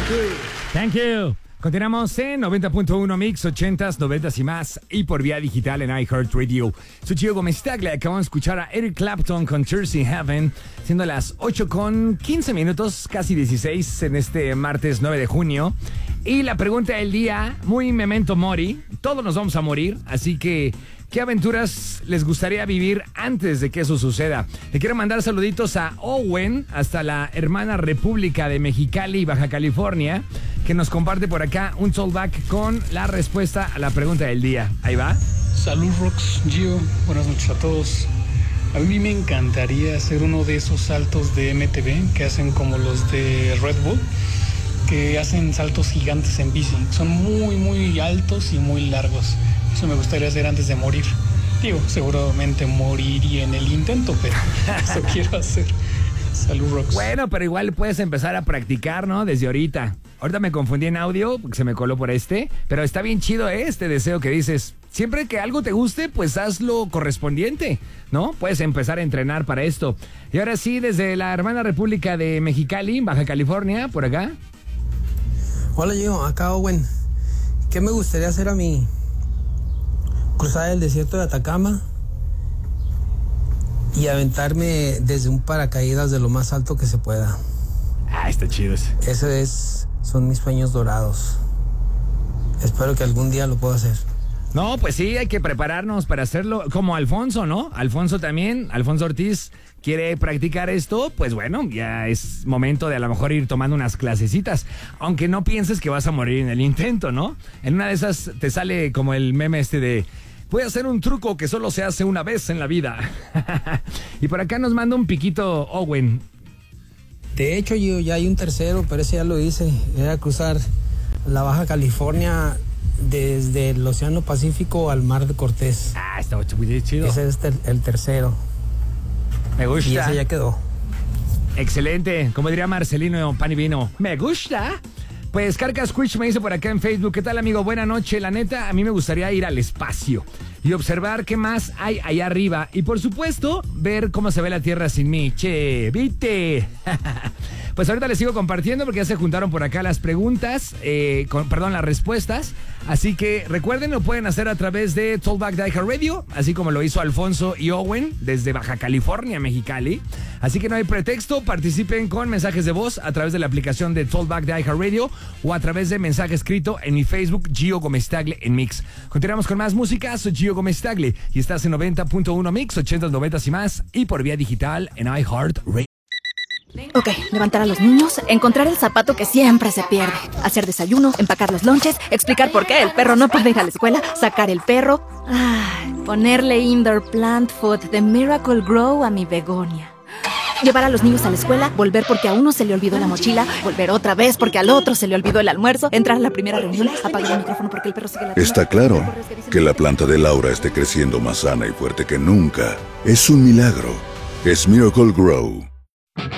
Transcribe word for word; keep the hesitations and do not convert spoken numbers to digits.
Thank you. Continuamos en noventa punto uno Mix, ochentas, noventas y más, y por vía digital en iHeartRadio. Soy Gio Gómez Tagle, acabamos de escuchar a Eric Clapton con Tears in Heaven, siendo las ocho con quince minutos, casi dieciséis, en este martes nueve de junio. Y la pregunta del día, muy memento mori, todos nos vamos a morir, así que ¿qué aventuras les gustaría vivir antes de que eso suceda? Le quiero mandar saluditos a Owen, hasta la hermana República de Mexicali, Baja California, que nos comparte por acá un callback con la respuesta a la pregunta del día. Ahí va. Salud, Rox, Gio. Buenas noches a todos. A mí me encantaría hacer uno de esos saltos de M T V que hacen como los de Red Bull, que hacen saltos gigantes en bici. Son muy, muy altos y muy largos. Eso me gustaría hacer antes de morir. Digo, seguramente moriría en el intento, pero eso quiero hacer. Salud, Rox. Bueno, pero igual puedes empezar a practicar, ¿no? Desde ahorita. Ahorita me confundí en audio porque se me coló por este, pero está bien chido, ¿eh? Este deseo que dices. Siempre que algo te guste, pues haz lo correspondiente, ¿no? Puedes empezar a entrenar para esto. Y ahora sí, desde la hermana República de Mexicali, Baja California, por acá. Hola, Gio. Acá, Owen. ¿Qué me gustaría hacer a mí? Cruzar el desierto de Atacama y aventarme desde un paracaídas de lo más alto que se pueda. Ah, está chido ese. Ese es, son mis sueños dorados. Espero que algún día lo pueda hacer. No, pues sí, hay que prepararnos para hacerlo, como Alfonso, ¿no? Alfonso también, Alfonso Ortiz quiere practicar esto, pues bueno, ya es momento de a lo mejor ir tomando unas clasecitas, aunque no pienses que vas a morir en el intento, ¿no? En una de esas te sale como el meme este de voy a hacer un truco que solo se hace una vez en la vida. Y por acá nos manda un piquito Owen. De hecho, yo ya hay un tercero, pero ese ya lo hice. Era cruzar la Baja California desde el Océano Pacífico al Mar de Cortés. Ah, está muy chido. Ese es el, el tercero. Me gusta. Y ese ya quedó. Excelente. Como diría Marcelino Pan y Vino. Me gusta. Pues Carcas Squish me dice por acá en Facebook, ¿qué tal, amigo? Buena noche. La neta, a mí me gustaría ir al espacio y observar qué más hay allá arriba. Y por supuesto, ver cómo se ve la Tierra sin mí. Che, ¿viste? Pues ahorita les sigo compartiendo porque ya se juntaron por acá las preguntas, eh, con, perdón, las respuestas. Así que recuerden, lo pueden hacer a través de Talkback de iHeartRadio, así como lo hizo Alfonso y Owen desde Baja California, Mexicali. Así que no hay pretexto, participen con mensajes de voz a través de la aplicación de Talkback de iHeartRadio o a través de mensaje escrito en mi Facebook, Gio Gómez Tagle en Mix. Continuamos con más música, soy Gio Gómez Tagle y estás en noventa punto uno Mix, ochentas, noventas y más, y por vía digital en iHeartRadio. Ok, levantar a los niños, encontrar el zapato que siempre se pierde, hacer desayuno, empacar los lonches, explicar por qué el perro no puede ir a la escuela, sacar el perro, ay, ponerle indoor plant food de Miracle Grow a mi begonia. Llevar a los niños a la escuela, volver porque a uno se le olvidó la mochila, volver otra vez porque al otro se le olvidó el almuerzo, entrar a la primera reunión, apagar el micrófono porque el perro sigue ladrando. Está claro que la planta de Laura esté creciendo más sana y fuerte que nunca. Es un milagro. Es Miracle Grow.